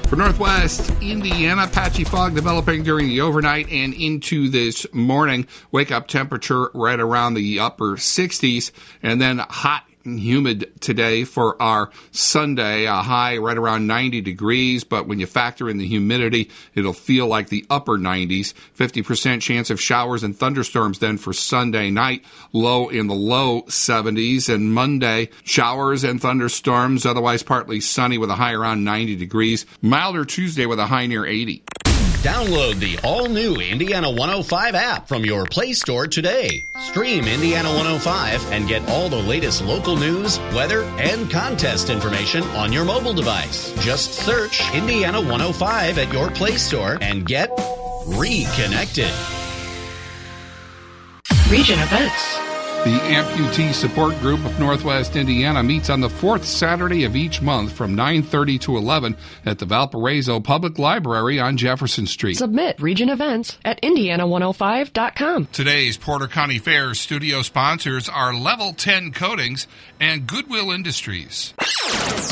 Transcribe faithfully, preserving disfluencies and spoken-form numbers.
For Northwest Indiana, patchy fog developing during the overnight and into this morning. Wake-up temperature right around the upper sixties, and then hot and humid today for our Sunday, a high right around ninety degrees, but when you factor in the humidity, it'll feel like the upper nineties. fifty percent chance of showers and thunderstorms then for Sunday night, low in the low seventies, and Monday, showers and thunderstorms, otherwise partly sunny with a high around ninety degrees. Milder Tuesday with a high near eighty. Download the all-new Indiana one oh five app from your Play Store today. Stream Indiana one oh five and get all the latest local news, weather, and contest information on your mobile device. Just search Indiana one oh five at your Play Store and get reconnected. Region events. The Amputee Support Group of Northwest Indiana meets on the fourth Saturday of each month from nine thirty to eleven at the Valparaiso Public Library on Jefferson Street. Submit region events at indiana one oh five dot com. Today's Porter County Fair studio sponsors are Level ten Coatings and Goodwill Industries.